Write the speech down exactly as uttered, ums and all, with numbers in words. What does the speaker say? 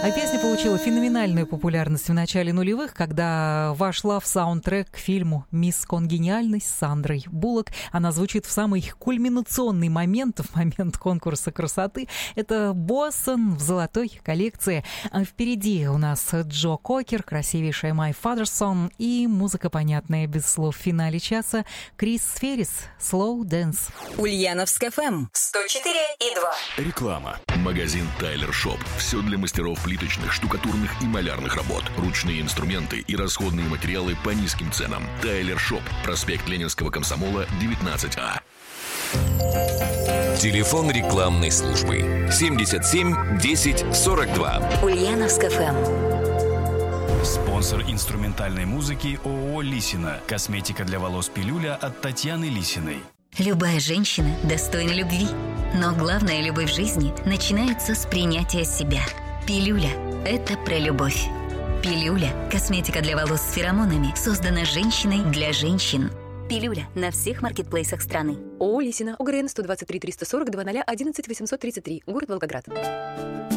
А песня получила феноменальную популярность в начале нулевых, когда вошла в саундтрек к фильму «Мисс Конгениальность» с Сандрой Буллок. Она звучит в самый кульминационный момент, в момент конкурса красоты. Это Боссон в золотой коллекции. А впереди у нас Джо Кокер, красивейшая My Father's Song и музыка, понятная без слов в финале часа, Крис Феррис, Slow Dance. Ульяновск эф эм сто четыре и два. Реклама. Магазин Тайлер Шоп. Все для мастеров плиточных, штукатурных и малярных работ. Ручные инструменты и расходные материалы по низким ценам. Тайлер Шоп. Проспект Ленинского комсомола, девятнадцать А. Телефон рекламной службы семьдесят семь десять сорок два. Ульяновск эф эм. Спонсор инструментальной музыки ООО «Лисина». Косметика для волос «Пилюля» от Татьяны Лисиной. Любая женщина достойна любви. Но главная любовь в жизни начинается с принятия себя. «Пилюля» – это про любовь. «Пилюля» – косметика для волос с феромонами, создана женщиной для женщин. «Пилюля» на всех маркетплейсах страны. ООО «Лисина», ОГРН сто двадцать три триста сорок два ноль одиннадцать восемьсот тридцать три, город Волгоград.